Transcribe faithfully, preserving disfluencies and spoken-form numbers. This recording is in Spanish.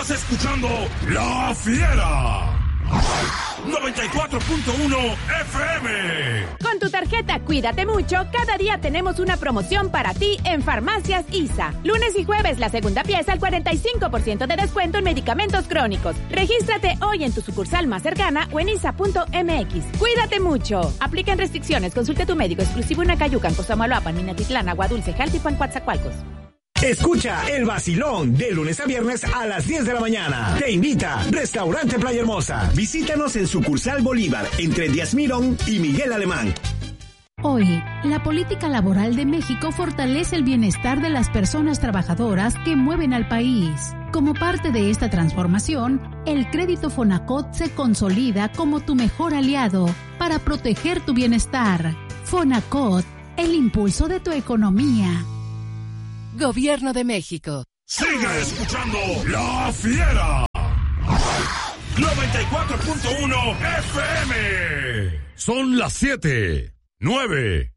Estás escuchando La Fiera. noventa y cuatro punto uno F M. Con tu tarjeta Cuídate Mucho, cada día tenemos una promoción para ti en Farmacias I S A. Lunes y jueves, la segunda pieza al cuarenta y cinco por ciento de descuento en medicamentos crónicos. Regístrate hoy en tu sucursal más cercana o en isa punto m x. Cuídate mucho. Aplican restricciones. Consulte a tu médico exclusivo en Acayucan, Cosamaloapan, Minatitlán, Aguadulce, Jaltipan, Coatzacoalcos. Escucha el vacilón de lunes a viernes a las diez de la mañana. Te invita Restaurante Playa Hermosa. Visítanos en sucursal Bolívar, entre Díaz Mirón y Miguel Alemán. Hoy, la política laboral de México fortalece el bienestar de las personas trabajadoras que mueven al país. Como parte de esta transformación, el crédito Fonacot se consolida como tu mejor aliado para proteger tu bienestar. Fonacot, el impulso de tu economía. Gobierno de México. Sigue escuchando La Fiera. noventa y cuatro punto uno F M. Son las siete, nueve.